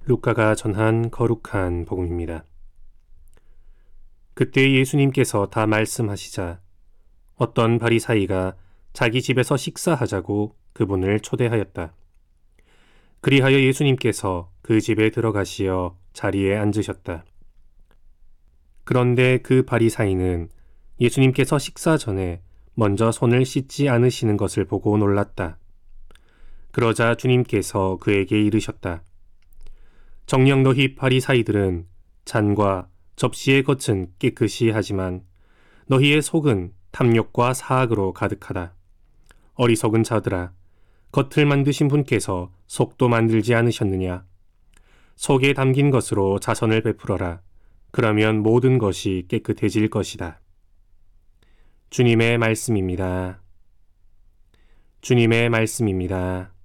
루카가 전한 거룩한 복음입니다. 그때 예수님께서 다 말씀하시자 어떤 바리사이가 자기 집에서 식사하자고 그분을 초대하였다. 그리하여 예수님께서 그 집에 들어가시어 자리에 앉으셨다. 그런데 그 바리사이는 예수님께서 식사 전에 먼저 손을 씻지 않으시는 것을 보고 놀랐다. 그러자 주님께서 그에게 이르셨다. 정녕 너희 바리사이들은 잔과 접시의 겉은 깨끗이 하지만 너희의 속은 탐욕과 사악으로 가득하다. 어리석은 자들아, 겉을 만드신 분께서 속도 만들지 않으셨느냐? 속에 담긴 것으로 자선을 베풀어라. 그러면 모든 것이 깨끗해질 것이다. 주님의 말씀입니다. 주님의 말씀입니다.